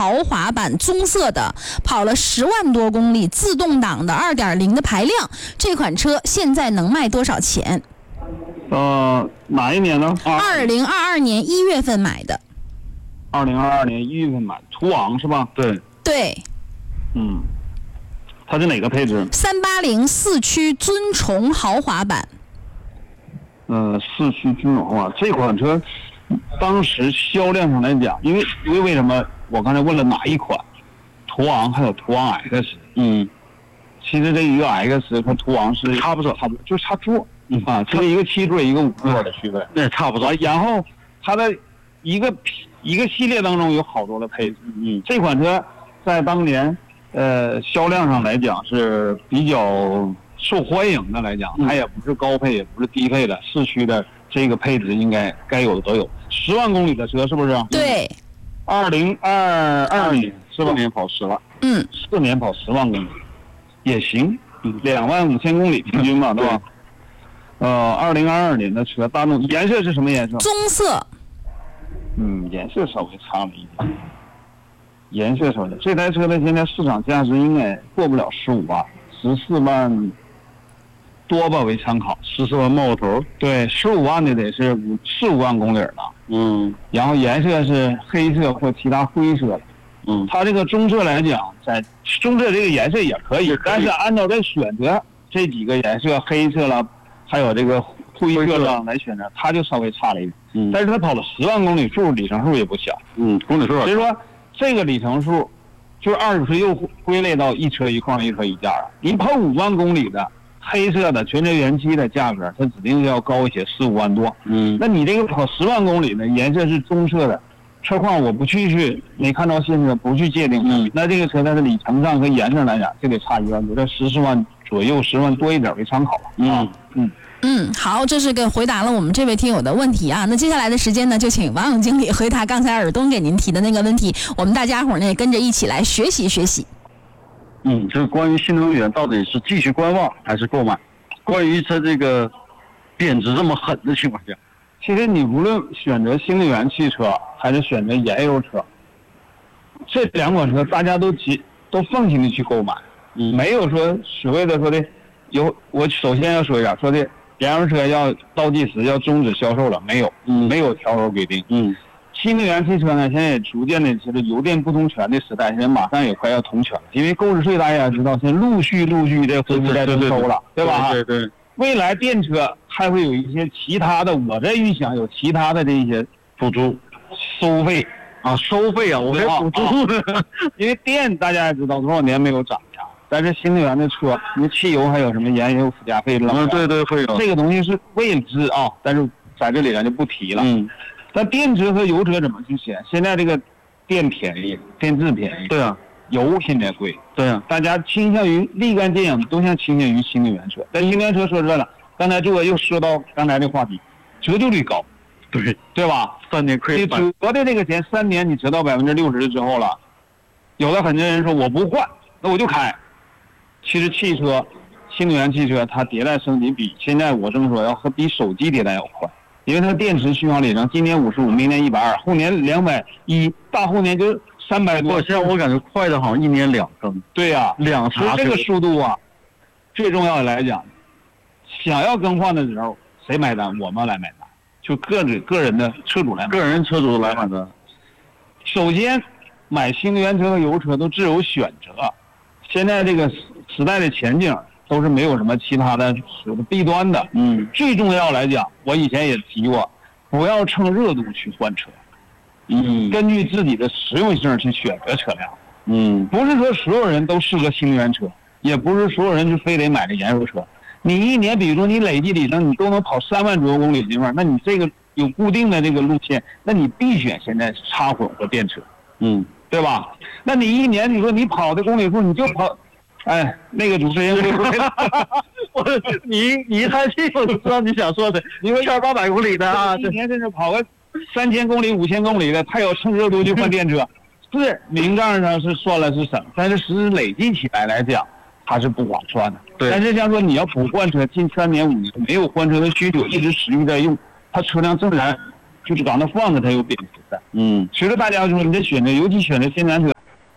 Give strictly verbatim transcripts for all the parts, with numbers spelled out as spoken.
豪华版棕色的，跑了十万多公里，自动挡的 二点零 的排量，这款车现在能卖多少钱？ 呃，哪一年呢？ 二零二二年一月份买的。 二零二二年一月份买，途昂是吧？ 对对。 嗯，它是哪个配置？ 三八零四驱尊崇豪华版。 呃，四驱尊崇豪华这款车，当时销量上来讲，因为因为为什么我刚才问了哪一款？途昂还有途昂 X。嗯，其实这一个 X 和途昂是差不多，差不多就差座。嗯啊，这是一个七座一个五座的区别， 那差不多。 然后它的一个一个系列当中有好多的配置。嗯，这款车在当年呃销量上来讲是比较受欢迎的来讲，它也不是高配也不是低配的，市区的这个配置应该该有的都有。十万公里的车是不是？ 对。 二零二二年是吧？四年跑十万。 嗯。 四年跑十万公里也行，两万五千公里平均嘛，对吧？呃，二零二二年的车，大众颜色是什么颜色？ 棕色。 嗯，颜色稍微差了一点。颜色稍微，这台车的现在市场价值应该过不了十五万，十四万多吧为参考， 十四万冒个头。 对，十五万的得是五四五万公里了。 嗯， 然后颜色是黑色或其他灰色的。 嗯， 它这个棕色来讲，在棕色这个颜色也可以，但是按照这选择这几个颜色，黑色了。还有这个灰色上来选择，它就稍微差了一点。嗯，但是它跑了十万公里数，里程数也不小。 嗯，公里数。 所以说，这个里程数，就是二十又归类到一车一况一车一价了。你跑五万公里的黑色的全车原漆的价格，它指定是要高一些，四五万多。 嗯， 那你这个跑十万公里的颜色是棕色的，车况我不去去没看到现车，不去界定。嗯，那这个车在里程上和颜色来讲，就得差一万多，在十四万左右，十万多一点为参考吧。 嗯嗯。 嗯，好，这是个回答了我们这位听友的问题啊。那接下来的时间呢，就请王勇经理回答刚才尔东给您提的那个问题，我们大家伙呢也跟着一起来学习学习。 嗯，这个关于新能源到底是继续观望还是购买？关于它这个贬值这么狠的情况下， 其实你无论选择新能源汽车还是选择燃油车，这两款车大家都急都放心的去购买， 嗯， 没有说所谓的说的有，我首先要说一下，说的燃油车要倒计时要终止销售了，没有， 嗯， 没有条文规定， 嗯， 新能源汽车呢，现在也逐渐的，其实油电不同权的时代，现在马上也快要同权了，因为购置税大家也知道，现在陆续陆续的恢复在征收了，对吧？ 对对。 未来电车还会有一些其他的，我在预想有其他的这些补助、 收费啊，收费啊，我还补助呢， 因为电大家也知道多少年没有涨价。但是新能源的车，因为汽油还有什么燃油附加费了？ 嗯，对对，会有这个东西是未知啊，但是在这里咱就不提了。 嗯， 但电车和油车怎么去选？现在这个电便宜，电质便宜。 对啊， 油现在贵。 对啊， 大家倾向于立竿见影，都像倾向于新能源车。但新能源车说实在的，刚才这个又说到刚才的话题，折旧率高。 对对吧？ 三年亏。 你折的这个钱，三年你折到百分之六十之后了，有的很多人说我不换，那我就开。其实汽车，新能源汽车它迭代升级比现在我这么说要和比手机迭代要快，因为它电池续航里程今年五十五，明年一百二，后年两百一，大后年就三百多。 现在我感觉快的好像一年两更。 对呀、啊， 两查这个速度啊，最重要的来讲，想要更换的时候谁买单？我们来买单，就个人个人的车主来买单， 个人车主来买单。 首先，买新能源车和油车都自有选择。现在这个时代的前景都是没有什么其他的弊端的。 嗯， 最重要来讲，我以前也提过，不要趁热度去换车。 嗯， 根据自己的实用性去选择车辆。 嗯， 不是说所有人都适合新能源车，也不是所有人就非得买个燃油车。你一年，比如说你累计里程你都能跑三万左右公里地方，那你这个有固定的这个路线，那你必选现在插混或电车。 嗯。 对吧？那你一年，你说你跑的公里数，你就跑，哎，那个主持人会我你你一叹气，我就知道你想说的。你说千八百公里的啊， 一年甚至跑个三千公里、五千公里的，他要趁热度去换电车，是名账上是算了是省，但是实质累计起来来讲，它是不划算的。 对。 但是像说你要不换车，近三年五年没有换车的需求，一直持续在用，它车辆自然就是搁那放着，它有贬值的。 嗯， 随着大家说你的选择，尤其选择新能源车，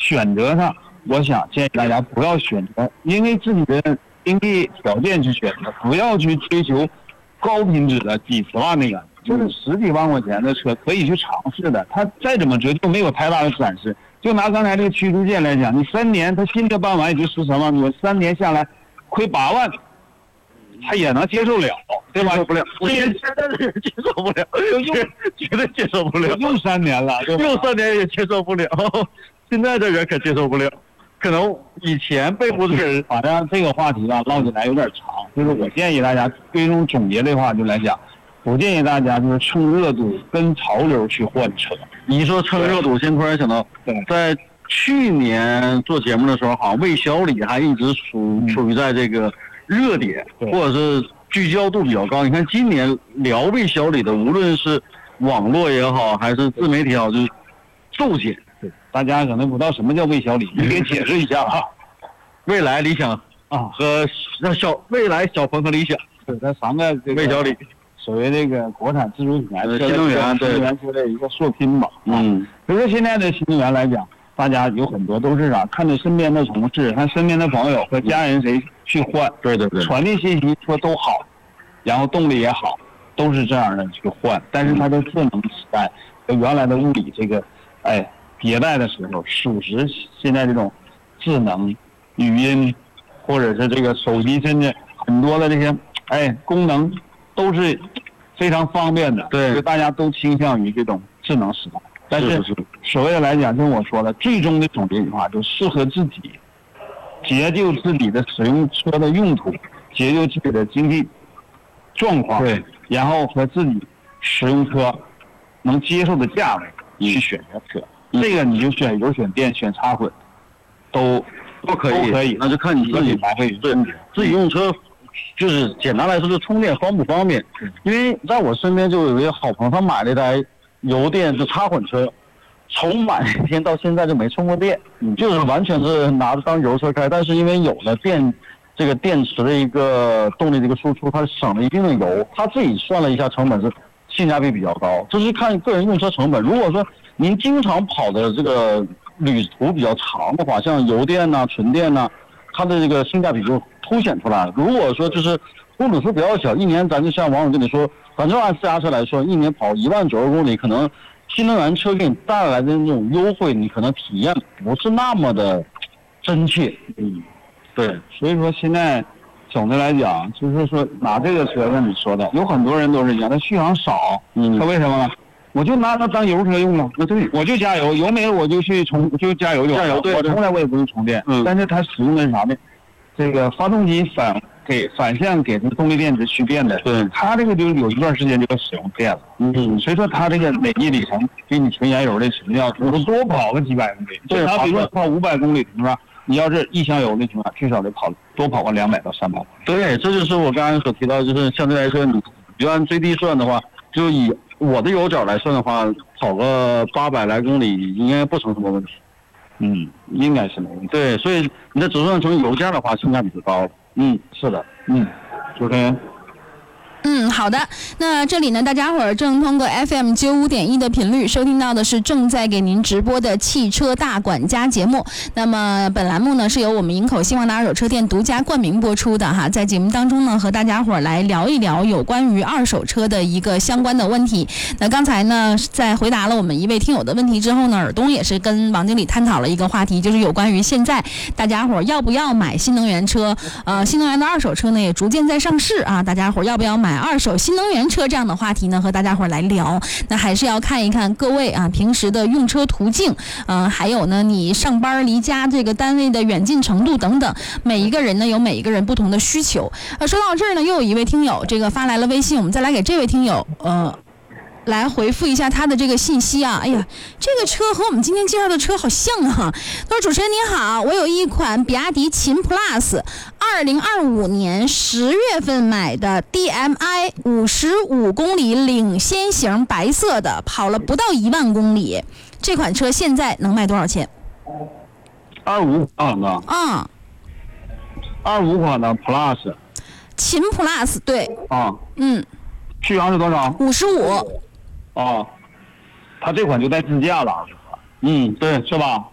选择上，我想建议大家不要选择因为自己的经济条件去选择，不要去追求高品质的几十万那个，就是十几万块钱的车可以去尝试的，它再怎么折旧没有太大的闪失。就拿刚才这个驱逐舰来讲，你三年他新车办完也就十三万多，三年下来亏八万，他也能接受了，对吧？ 接受不了，我现在的人接受不了， 用绝对接受不了， 用三年了， 用三年也接受不了，现在的人可接受不了。可能以前被不是， 反正这个话题啊唠起来有点长，就是我建议大家最终总结的话就来讲，我建议大家就是趁热度跟潮流去换车。 你一说趁热度，先突然想到，在去年做节目的时候，好像魏小李还一直处处于在这个热点，或者是聚焦度比较高。你看今年聊魏小李的，无论是网络也好，还是自媒体也好，就是骤减。 大家可能不知道什么叫魏小李，你给解释一下啊。 未来、理想啊和小未来、小鹏和理想， 对，这三个魏小李。 所谓这个国产自主品牌的新能源， 新能源车的一个硕拼吧。 嗯， 比如说现在的新能源来讲，大家有很多都是啥，看着身边的同事、看身边的朋友和家人谁去换， 对对对， 传递信息说都好，然后动力也好，都是这样的去换。但是它的智能时代和原来的物理这个，哎，迭代的时候，属实现在这种智能、语音，或者是这个手机，甚至很多的这些哎功能。都是非常方便的， 对， 大家都倾向于这种智能时代。但是所谓的来讲，就我说的，最终的总结一句话，就适合自己，结就自己的使用车的用途，结就自己的经济状况， 对， 然后和自己使用车能接受的价位去选择车。嗯、这个你就选油、选电、选插混，都都可以， 都可以， 那就看你自己来回对自己用车。就是简单来说，就充电方不方便？因为在我身边就有一个好朋友，他买了一台油电就插混车，从买那天到现在就没充过电，就是完全是拿着当油车开。但是因为有了电，这个电池的一个动力的一个输出，它省了一定的油。他自己算了一下成本是性价比比较高，这是看个人用车成本。如果说您经常跑的这个旅途比较长的话，像油电呐、纯电呐，它的这个性价比就凸显出来了。如果说就是公里数比较小，一年咱就像网友跟你说，反正按私家车来说，一年跑一万左右公里，可能新能源车给你带来的那种优惠，你可能体验不是那么的真切。嗯，对， 所以说现在总的来讲，就是说拿这个车像你说的，有很多人都是讲它续航少， 嗯， 他为什么呢？我就拿它当油车用了，那对，我就加油，油没了我就去充，就加油就加油，对， 我从来我也不用充电， 嗯， 但是它使用的是啥呢？这个发动机反给反向给这个动力电池蓄电的， 对， 它这个就有一段时间就要使用电了，嗯，所以说它这个累计里程比你纯燃油的使用要多跑个几百公里， 对， 它比如说跑五百公里是吧？你要是一箱油的情况下，至少得跑多跑个两百到三百。 对，这就是我刚才所提到，就是相对来说，你就按最低算的话，就以我的油角来算的话，跑个八百来公里应该不成什么问题。 嗯，应该是没问题。 对，所以你的折算成油价的话，性价比就高了。嗯，是的。 嗯，主持人。 嗯，好的。那这里呢，大家伙儿正通过 F M 九五点一的频率收听到的是正在给您直播的汽车大管家节目。那么本栏目呢是由我们营口新旺达二手车店独家冠名播出的哈。在节目当中呢，和大家伙儿来聊一聊有关于二手车的一个相关的问题。那刚才呢，在回答了我们一位听友的问题之后呢，尔东也是跟王经理探讨了一个话题，就是有关于现在大家伙儿要不要买新能源车？呃，新能源的二手车呢也逐渐在上市啊，大家伙儿要不要买二手新能源车这样的话题呢，和大家伙儿来聊。那还是要看一看各位啊平时的用车途径，嗯、呃，还有呢你上班离家这个单位的远近程度等等，每一个人呢有每一个人不同的需求。呃，说到这儿呢，又有一位听友这个发来了微信，我们再来给这位听友呃。来回复一下他的这个信息啊！哎呀，这个车和我们今天介绍的车好像啊！他说：“主持人您好，我有一款比亚迪秦 Plus， 二零二五年十月份买的 D M I 五十五公里领先型，白色的，跑了不到一万公里。这款车现在能卖多少钱？” 二五款的啊， 二五款的 Plus， 秦 Plus 对啊， 嗯， 续航是多少？ 五十五。 啊，它这款就带自驾了， 嗯，对， 是吧？